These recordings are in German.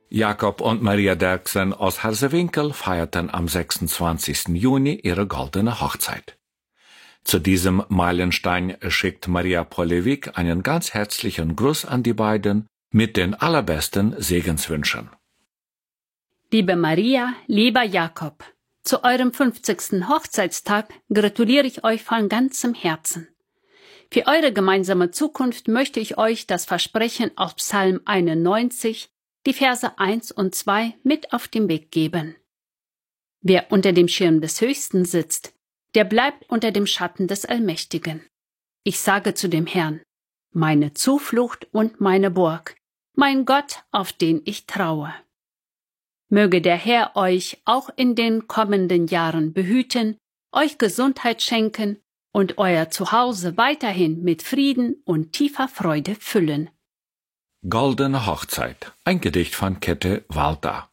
Jakob und Maria Derksen aus Hersewinkel feierten am 26. Juni ihre goldene Hochzeit. Zu diesem Meilenstein schickt Maria Polewik einen ganz herzlichen Gruß an die beiden mit den allerbesten Segenswünschen. Liebe Maria, lieber Jakob, zu eurem 50. Hochzeitstag gratuliere ich euch von ganzem Herzen. Für eure gemeinsame Zukunft möchte ich euch das Versprechen aus Psalm 91, die Verse 1 und 2 mit auf den Weg geben. Wer unter dem Schirm des Höchsten sitzt, der bleibt unter dem Schatten des Allmächtigen. Ich sage zu dem Herrn, meine Zuflucht und meine Burg, mein Gott, auf den ich traue. Möge der Herr euch auch in den kommenden Jahren behüten, euch Gesundheit schenken und euer Zuhause weiterhin mit Frieden und tiefer Freude füllen. Goldene Hochzeit, ein Gedicht von Käthe Walter.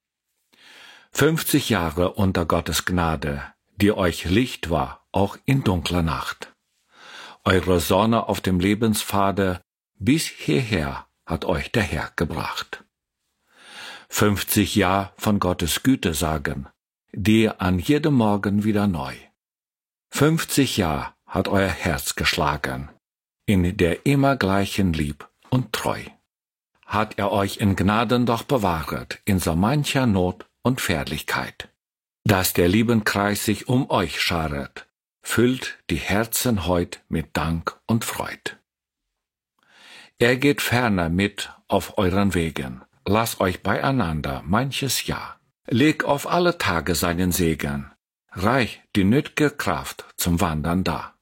50 Jahre unter Gottes Gnade, die euch Licht war, auch in dunkler Nacht. Eure Sonne auf dem Lebenspfade, bis hierher hat euch der Herr gebracht. 50 Jahre von Gottes Güte sagen, die an jedem Morgen wieder neu. 50 Jahre hat euer Herz geschlagen, in der immer gleichen Lieb und Treu. Hat er euch in Gnaden doch bewahret, in so mancher Not und Fährlichkeit. Dass der lieben Kreis sich um euch scharet, füllt die Herzen heut mit Dank und Freud. Er geht ferner mit auf euren Wegen, lasst euch beieinander manches Jahr. Leg auf alle Tage seinen Segen, reich die nöt'ge Kraft zum Wandern da.